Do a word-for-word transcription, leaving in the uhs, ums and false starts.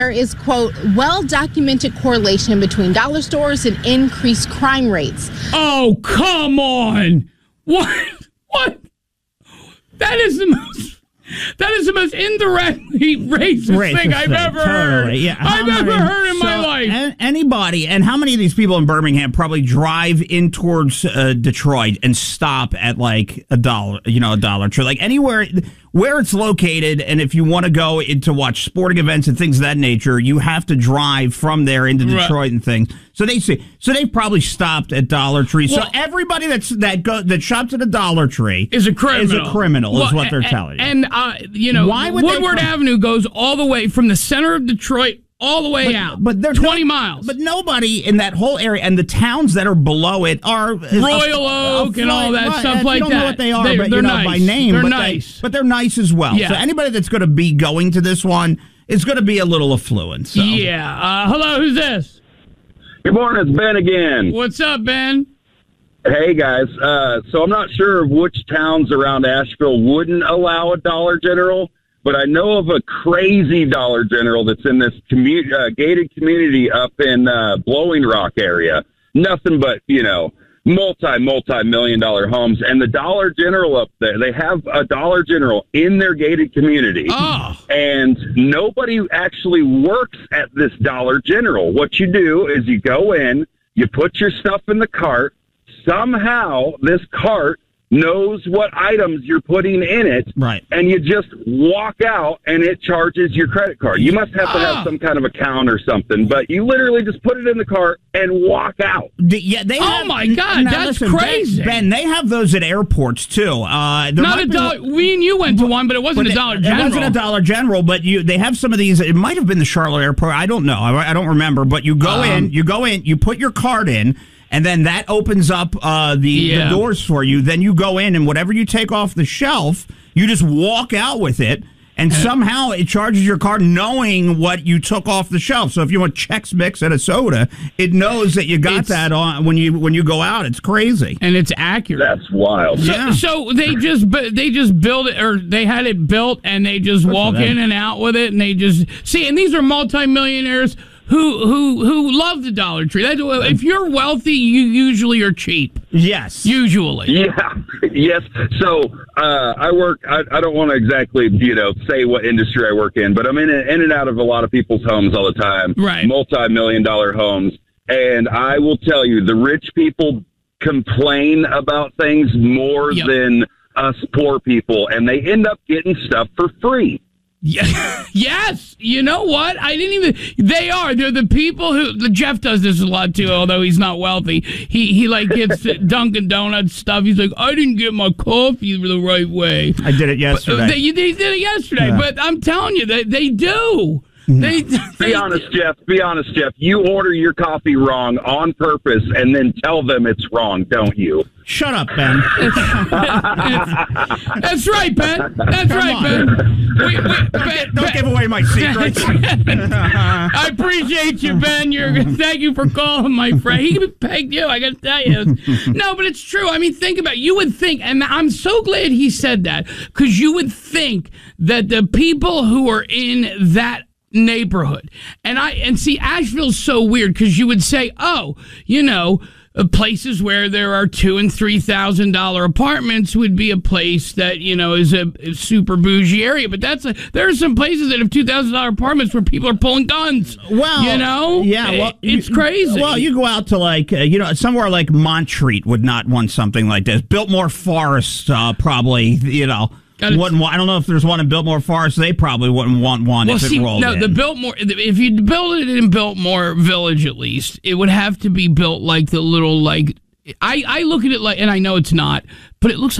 There is, quote, well-documented correlation between dollar stores and increased crime rates. Oh, come on. What? What? That is the most... That is the most indirectly racist, racist thing I've thing. ever totally. heard. Yeah. I've how ever many, heard in so my life. Anybody, and how many of these people in Birmingham probably drive in towards uh, Detroit and stop at like a dollar, you know, a Dollar Tree, like anywhere where it's located. And if you want to go in to watch sporting events and things of that nature, you have to drive from there into Detroit right. and things. So they say, so they've probably stopped at Dollar Tree. Well, so everybody that's that go that shops at a Dollar Tree is a criminal. Is a criminal, well, is what they're and, telling you. And uh, you know, Why would Woodward Avenue goes all the way from the center of Detroit all the way but, out, but there's twenty no, miles. But nobody in that whole area and the towns that are below it are Royal a, Oak a, a, and all that right, stuff like that. You don't that. know what they are, they, but you know nice. by name. They're but nice, they, but they're nice as well. Yeah. So anybody that's going to be going to this one is going to be a little affluent. So. Yeah. Uh, hello, who's this? Good morning, it's Ben again. What's up, Ben? Hey, guys. Uh, so I'm not sure which towns around Asheville wouldn't allow a Dollar General, but I know of a crazy Dollar General that's in this commu- uh, gated community up in uh, Blowing Rock area. Nothing but, you know, multi, multi-million dollar homes. And the Dollar General up there, they have a Dollar General in their gated community. Oh. And nobody actually works at this Dollar General. What you do is you go in, you put your stuff in the cart. Somehow this cart knows what items you're putting in it, right? And you just walk out, and it charges your credit card. You must have to have oh. some kind of account or something, but you literally just put it in the cart and walk out. The, yeah, they oh have, my God, now, that's listen, crazy, Ben, ben. They have those at airports too. Uh, Not a dollar. Be, we and you went to one, but it wasn't but a Dollar General. It wasn't a Dollar General, but you they have some of these. It might have been the Charlotte Airport. I don't know. I, I don't remember. But you go um, in, you go in, you put your card in. And then that opens up uh, the, yeah. the doors for you. Then you go in, and whatever you take off the shelf, you just walk out with it. And somehow it charges your card knowing what you took off the shelf. So if you want Chex Mix and a soda, it knows that you got it's, that on when you when you go out. It's crazy. And it's accurate. That's wild. So, yeah. so they just they just build it, or they had it built, and they just Good walk in and out with it, and they just see. And these are multimillionaires who who who love the Dollar Tree. That's, if you're wealthy, you usually are cheap. Yes, usually. Yeah, yes. So uh, I work. I, I don't want to exactly, you know, say what industry I work in, but I'm in in and out of a lot of people's homes all the time. Right, multi-million dollar homes, and I will tell you, the rich people complain about things more yep. than us poor people, and they end up getting stuff for free. Yeah. Yes, you know what? I didn't even. They are. They're the people who. Jeff does this a lot too. Although he's not wealthy, he he like gets Dunkin' Donuts stuff. He's like, I didn't get my coffee the right way. I did it yesterday. But, uh, they, they did it yesterday, yeah. But I'm telling you, they they do. They, they, be honest, Jeff. Be honest, Jeff. You order your coffee wrong on purpose and then tell them it's wrong, don't you? Shut up, Ben. That's right, Ben. That's Come right, on. Ben. We, we, don't Ben, get, don't Ben. give away my secrets. I appreciate you, Ben. You're, thank you for calling, my friend. He pegged you, I got to tell you. No, but it's true. I mean, think about it. You would think, and I'm so glad he said that, because you would think that the people who are in that neighborhood, and I and see Asheville's so weird, because you would say, oh, you know, uh, places where there are two and three thousand dollar apartments would be a place that, you know, is a, a super bougie area. But that's a, there are some places that have two thousand dollar apartments where people are pulling guns. Well, you know, yeah, well, it's you, crazy. Well, you go out to like uh, you know somewhere like Montreat would not want something like this. Biltmore Forest, uh, probably, you know. Wouldn't want, I don't know if there's one in Biltmore Forest. They probably wouldn't want one well, if see, it rolled no, in. the Biltmore. If you build it in Biltmore Village, at least it would have to be built like the little like. I I look at it like, and I know it's not, but it looks like